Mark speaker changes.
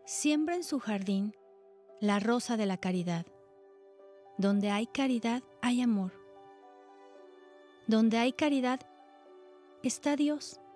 Speaker 1: Siembra en su jardín la rosa de la caridad. Donde hay caridad hay amor. Donde hay caridad está Dios.